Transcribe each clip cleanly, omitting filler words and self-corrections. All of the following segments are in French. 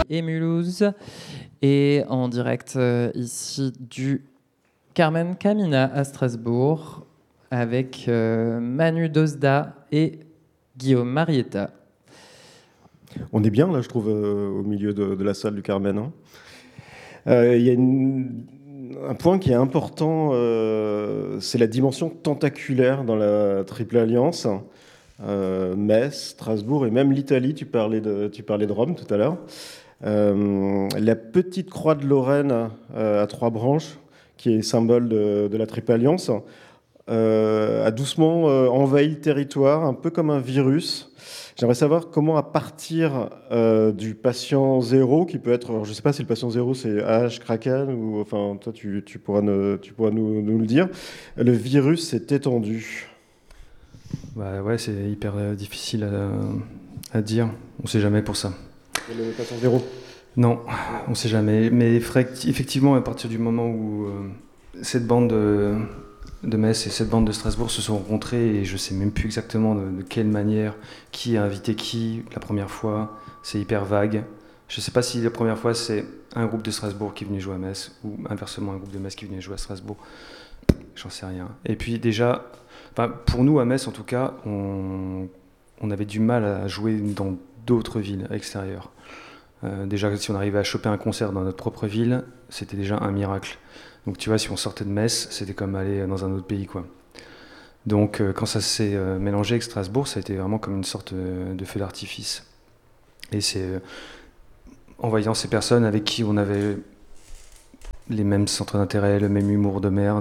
et Mulhouse, et en direct ici du Carmen Camina à Strasbourg avec Manu Dosda et Guillaume Marietta. On est bien là, je trouve, au milieu de la salle du Carmen. Hein. Il y a un point qui est important, c'est la dimension tentaculaire dans la Triple Alliance. Metz, Strasbourg et même l'Italie, tu parlais de Rome tout à l'heure. La petite croix de Lorraine à 3 branches, qui est symbole de la Triple Alliance, a doucement envahi le territoire, un peu comme un virus. J'aimerais savoir comment, à partir du patient zéro, qui peut être, alors je ne sais pas si le patient zéro c'est H, Kraken, ou enfin toi tu pourras nous le dire, le virus s'est étendu. Bah ouais, c'est hyper difficile à dire. On ne sait jamais pour ça. Le patient zéro. Non, on ne sait jamais. Mais effectivement, à partir du moment où cette bande de Metz et cette bande de Strasbourg se sont rencontrées, et je ne sais même plus exactement de quelle manière, qui a invité qui la première fois, c'est hyper vague. Je ne sais pas si la première fois c'est un groupe de Strasbourg qui est venu jouer à Metz, ou inversement un groupe de Metz qui venait jouer à Strasbourg. J'en sais rien. Et puis déjà, pour nous à Metz en tout cas, on avait du mal à jouer dans d'autres villes extérieures. Déjà, si on arrivait à choper un concert dans notre propre ville, c'était déjà un miracle. Donc tu vois, si on sortait de Metz, c'était comme aller dans un autre pays, quoi. Donc quand ça s'est mélangé avec Strasbourg, ça a été vraiment comme une sorte de feu d'artifice. Et c'est en voyant ces personnes avec qui on avait les mêmes centres d'intérêt, le même humour de merde,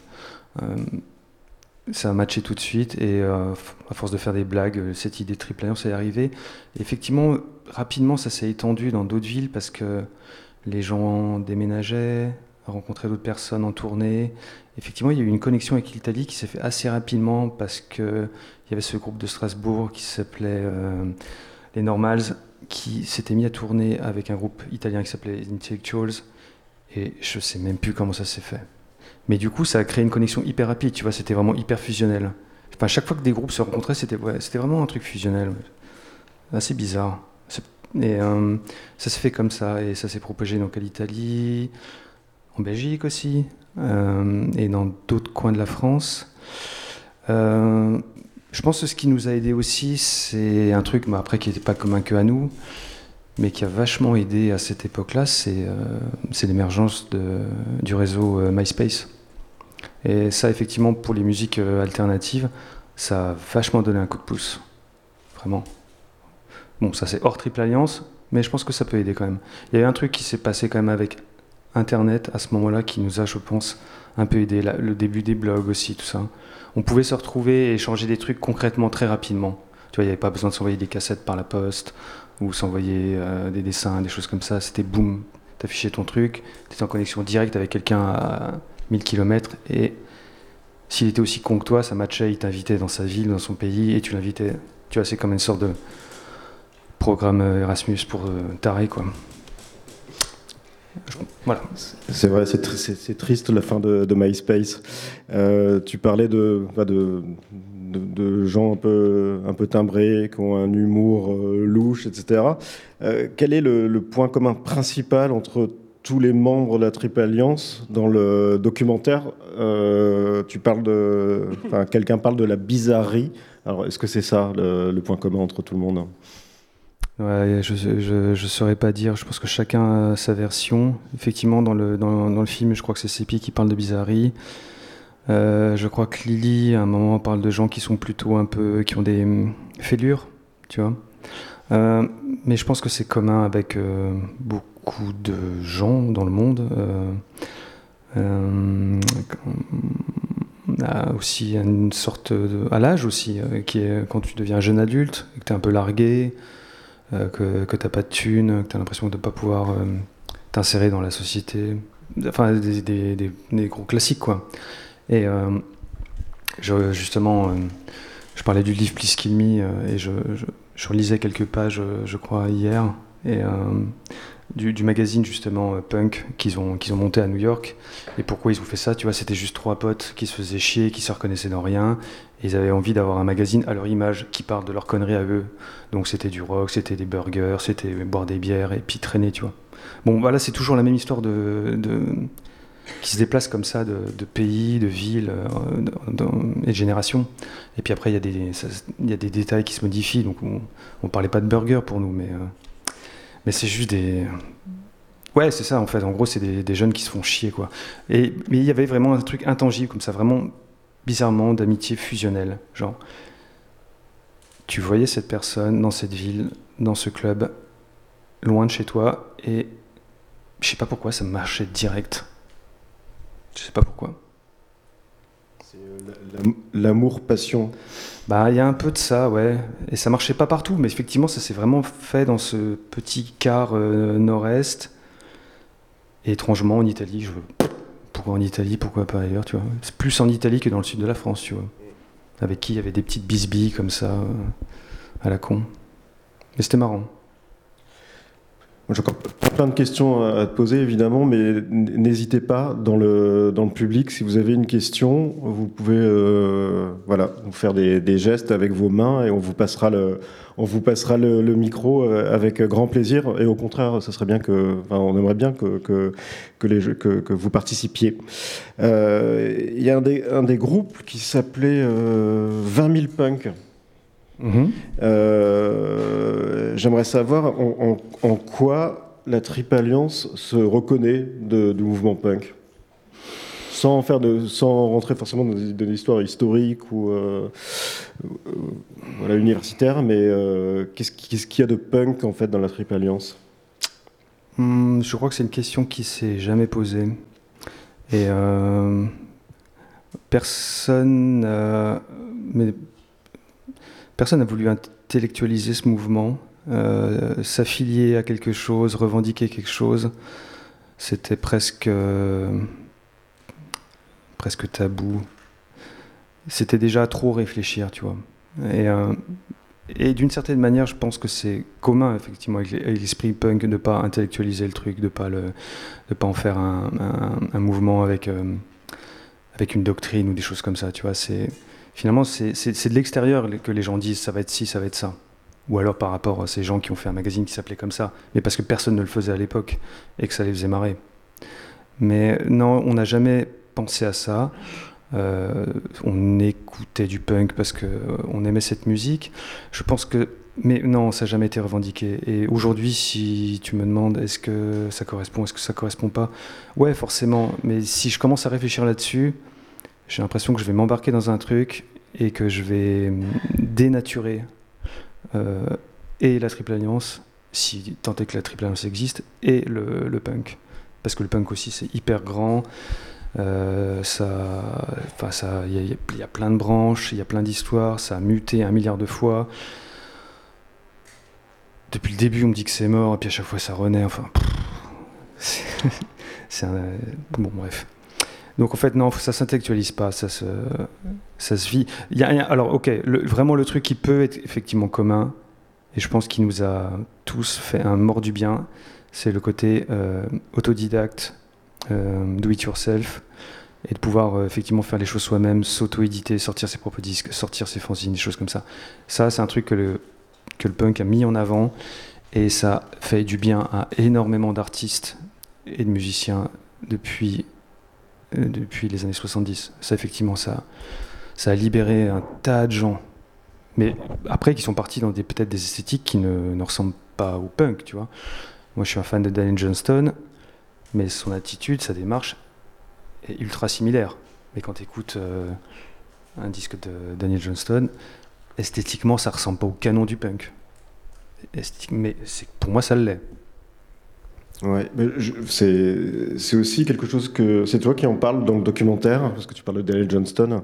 ça a matché tout de suite. Et à force de faire des blagues, cette idée de Triple Alliance est arrivée. Et effectivement, rapidement, ça s'est étendu dans d'autres villes parce que les gens déménageaient, rencontraient d'autres personnes en tournée. Effectivement, il y a eu une connexion avec l'Italie qui s'est fait assez rapidement parce qu'il y avait ce groupe de Strasbourg qui s'appelait les Normals, qui s'était mis à tourner avec un groupe italien qui s'appelait Intellectuals. Et je ne sais même plus comment ça s'est fait. Mais du coup, ça a créé une connexion hyper rapide, tu vois, c'était vraiment hyper fusionnel. Enfin, chaque fois que des groupes se rencontraient, c'était vraiment un truc fusionnel. Assez bizarre. Et ça s'est fait comme ça, et ça s'est propagé donc à l'Italie, en Belgique aussi, et dans d'autres coins de la France. Je pense que ce qui nous a aidé aussi, c'est un truc, après, qui n'était pas commun que à nous, mais qui a vachement aidé à cette époque-là, c'est l'émergence du réseau MySpace. Et ça, effectivement, pour les musiques alternatives, ça a vachement donné un coup de pouce. Vraiment. Bon, ça c'est hors Triple Alliance, mais je pense que ça peut aider quand même. Il y a eu un truc qui s'est passé quand même avec Internet à ce moment-là qui nous a, je pense, un peu aidé. Le début des blogs aussi, tout ça. On pouvait se retrouver et échanger des trucs concrètement très rapidement. Tu vois, il n'y avait pas besoin de s'envoyer des cassettes par la poste ou s'envoyer des dessins, des choses comme ça. C'était boum, t'affichais ton truc, t'étais en connexion directe avec quelqu'un à 1000 km et s'il était aussi con que toi, ça matchait, il t'invitait dans sa ville, dans son pays et tu l'invitais. Tu vois, c'est comme une sorte de programme Erasmus pour taré, quoi. Voilà. C'est vrai, c'est triste la fin de MySpace. Tu parlais de gens un peu timbrés, qui ont un humour louche, etc. Quel est le point commun principal entre tous les membres de la Triple Alliance dans le documentaire? Quelqu'un parle de la bizarrerie. Alors, est-ce que c'est ça le point commun entre tout le monde? Ouais, je saurais pas dire. Je pense que chacun a sa version. Effectivement, dans le film, je crois que c'est Sepi qui parle de bizarrerie. Je crois que Lily, à un moment, parle de gens qui sont plutôt qui ont des fêlures, tu vois. Mais je pense que c'est commun avec beaucoup de gens dans le monde. Aussi une sorte à l'âge aussi, qui est quand tu deviens jeune adulte, et que tu es un peu largué, que tu n'as pas de thunes, que tu as l'impression de ne pas pouvoir t'insérer dans la société. Enfin, des gros classiques, quoi. Et justement, je parlais du livre Please Kill Me, et je relisais quelques pages, je crois, hier. Et du magazine justement punk qu'ils ont monté à New York. Et pourquoi ils ont fait ça, tu vois, c'était juste 3 potes qui se faisaient chier, qui se reconnaissaient dans rien. Et ils avaient envie d'avoir un magazine à leur image qui parle de leurs conneries à eux. Donc c'était du rock, c'était des burgers, c'était boire des bières et puis traîner, tu vois. Bon, voilà, c'est toujours la même histoire qui se déplace comme ça de pays, de villes et de générations. Et puis après, il y a des détails qui se modifient. Donc on parlait pas de burgers pour nous, mais c'est juste des... Ouais, c'est ça en fait. En gros, c'est des jeunes qui se font chier, quoi. Mais il y avait vraiment un truc intangible comme ça, vraiment bizarrement d'amitié fusionnelle. Genre, tu voyais cette personne dans cette ville, dans ce club, loin de chez toi, et je sais pas pourquoi, ça marchait direct. Je sais pas pourquoi. C'est l'amour-passion. Bah, il y a un peu de ça, ouais. Et ça marchait pas partout, mais effectivement, ça s'est vraiment fait dans ce petit quart nord-est. Et étrangement, en Italie, pourquoi en Italie, pourquoi pas ailleurs, tu vois. C'est plus en Italie que dans le sud de la France, tu vois. Avec qui il y avait des petites bisbilles comme ça, à la con. Mais c'était marrant. J'ai encore plein de questions à te poser, évidemment, mais n'hésitez pas dans le public. Si vous avez une question, vous pouvez vous faire des gestes avec vos mains et on vous passera le micro avec grand plaisir. Et au contraire, ça serait bien on aimerait bien que vous participiez. Il y a un des groupes qui s'appelait 20 000 Punks. J'aimerais savoir en quoi la Triple Alliance se reconnaît du mouvement punk, sans rentrer forcément dans des histoires historiques ou universitaires, mais qu'est-ce qu'il y a de punk en fait dans la Triple Alliance? Je crois que c'est une question qui s'est jamais posée et personne n'a voulu intellectualiser ce mouvement, s'affilier à quelque chose, revendiquer quelque chose. C'était presque tabou. C'était déjà trop réfléchir, tu vois. Et d'une certaine manière, je pense que c'est commun, effectivement, avec l'esprit punk, de ne pas intellectualiser le truc, de pas en faire un mouvement avec une doctrine ou des choses comme ça, tu vois. Finalement, c'est de l'extérieur que les gens disent ça va être ci, ça va être ça. Ou alors par rapport à ces gens qui ont fait un magazine qui s'appelait comme ça, mais parce que personne ne le faisait à l'époque et que ça les faisait marrer. Mais non, on n'a jamais pensé à ça. On écoutait du punk parce qu'on aimait cette musique. Je pense que... Mais non, ça n'a jamais été revendiqué. Et aujourd'hui, si tu me demandes est-ce que ça correspond, est-ce que ça correspond pas, ouais, forcément. Mais si je commence à réfléchir là-dessus, j'ai l'impression que je vais m'embarquer dans un truc et que je vais dénaturer et la Triple Alliance, si tant est que la Triple Alliance existe, et le punk. Parce que le punk aussi, c'est hyper grand. Il y a plein de branches, il y a plein d'histoires, ça a muté 1 milliard de fois. Depuis le début, on me dit que c'est mort, et puis à chaque fois, ça renaît. Enfin, bon, bref. Donc en fait, non, ça s'intellectualise pas, ça se vit. Alors, ok, vraiment le truc qui peut être effectivement commun, et je pense qu'il nous a tous fait un mort du bien, c'est le côté autodidacte, do it yourself, et de pouvoir effectivement faire les choses soi-même, s'auto-éditer, sortir ses propres disques, sortir ses fanzines, des choses comme ça. Ça, c'est un truc que le punk a mis en avant, et ça fait du bien à énormément d'artistes et de musiciens depuis les années 70. Ça, effectivement, ça a libéré un tas de gens. Mais après, qui sont partis dans peut-être des esthétiques qui ne ressemblent pas au punk, tu vois. Moi, je suis un fan de Daniel Johnston, mais son attitude, sa démarche est ultra similaire. Mais quand tu écoutes un disque de Daniel Johnston, esthétiquement, ça ressemble pas au canon du punk. Mais pour moi, ça l'est. Ouais, mais c'est aussi quelque chose que... C'est toi qui en parles dans le documentaire, parce que tu parles de Daniel Johnston.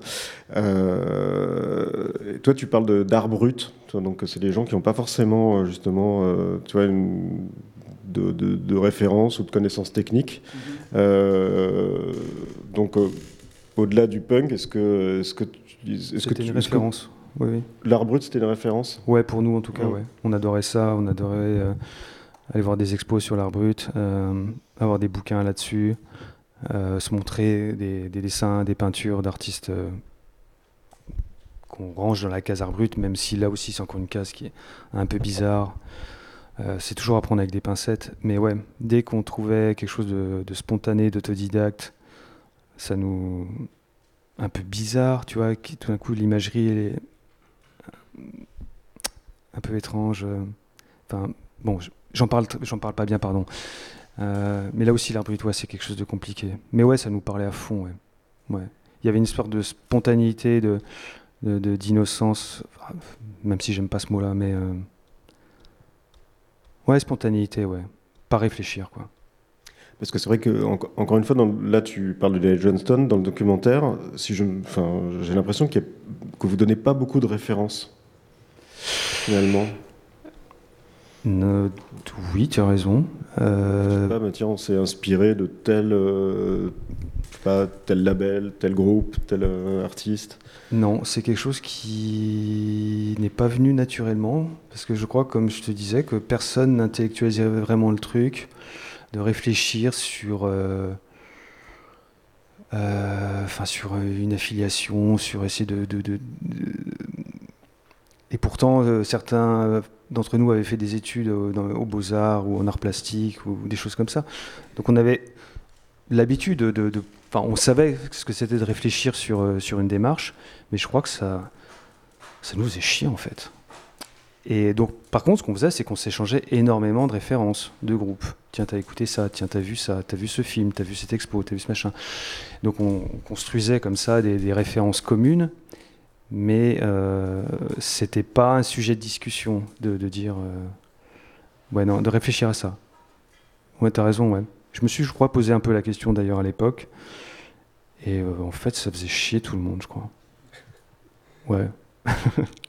Et toi, tu parles d'art brut. Donc, c'est des gens qui n'ont pas forcément, justement, tu vois, de référence ou de connaissances techniques. Donc, au-delà du punk, est-ce que c'était une référence. Oui. L'art brut, c'était une référence? Ouais, pour nous, en tout cas, ouais. On adorait ça, on adorait... aller voir des expos sur l'art brut, avoir des bouquins là-dessus, se montrer des dessins, des peintures d'artistes qu'on range dans la case art brut, même si là aussi c'est encore une case qui est un peu bizarre. C'est toujours à prendre avec des pincettes, mais ouais, dès qu'on trouvait quelque chose de spontané, d'autodidacte, ça nous... un peu bizarre, tu vois, qui, tout d'un coup l'imagerie elle est un peu étrange. Enfin, bon, j'en parle pas bien, pardon. Mais là aussi, l'art brut, ouais, c'est quelque chose de compliqué. Mais ouais, ça nous parlait à fond, ouais. Ouais. Il y avait une sorte de spontanéité, d'innocence, même si j'aime pas ce mot-là, mais ouais, spontanéité, ouais. Pas réfléchir, quoi. Parce que c'est vrai que, encore une fois, là tu parles de David Johnston dans le documentaire. Enfin, j'ai l'impression que vous donnez pas beaucoup de références, finalement. Oui, tu as raison. Je sais pas, mais tiens, on s'est inspiré de tel label, tel groupe, tel artiste. Non, c'est quelque chose qui n'est pas venu naturellement, parce que je crois, comme je te disais, que personne n'intellectualisait vraiment le truc, de réfléchir sur, sur une affiliation, sur essayer Et pourtant, certains d'entre nous avaient fait des études aux Beaux-Arts ou en arts plastiques ou des choses comme ça. Donc on avait l'habitude on savait ce que c'était de réfléchir sur une démarche, mais je crois que ça nous faisait chier en fait. Et donc, par contre, ce qu'on faisait, c'est qu'on s'échangeait énormément de références de groupes. Tiens, t'as écouté ça, tiens, t'as vu ça, t'as vu ce film, t'as vu cette expo, t'as vu ce machin. Donc on construisait comme ça des références communes, mais c'était pas un sujet de discussion de dire... ouais, non, de réfléchir à ça. Ouais, t'as raison, ouais. Je me suis, je crois, posé un peu la question d'ailleurs à l'époque. Et en fait, ça faisait chier tout le monde, je crois. Ouais.